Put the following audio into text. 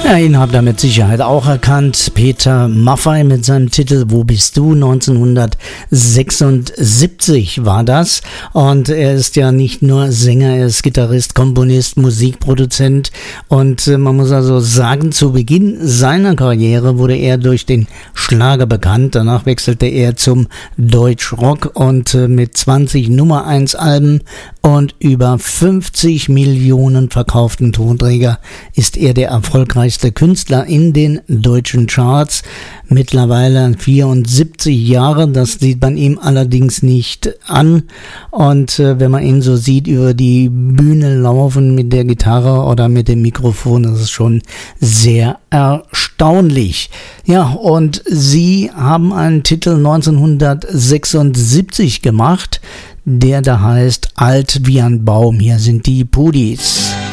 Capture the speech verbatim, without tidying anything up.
Ja, ihn habt ihr mit Sicherheit auch erkannt. Peter Maffay mit seinem Titel Wo bist du? neunzehnhundertsechsundsiebzig war das. Und er ist ja nicht nur Sänger, er ist Gitarrist, Komponist, Musikproduzent. Und äh, man muss also sagen, zu Beginn seiner Karriere wurde er durch den Schlager bekannt. Danach wechselte er zum Deutschrock und äh, mit zwanzig Nummer eins Alben und über fünfzig Millionen verkauften Tonträger ist er der erfolgreichste Künstler in den deutschen Charts. Mittlerweile vierundsiebzig Jahre, das sieht man ihm allerdings nicht an. Und äh, wenn man ihn so sieht, über die Bühne laufen mit der Gitarre oder mit dem Mikrofon, das ist schon sehr erstaunlich. Ja, und sie haben einen Titel neunzehnhundertsechsundsiebzig gemacht, der da heißt Alt wie ein Baum. Hier sind die Pudis.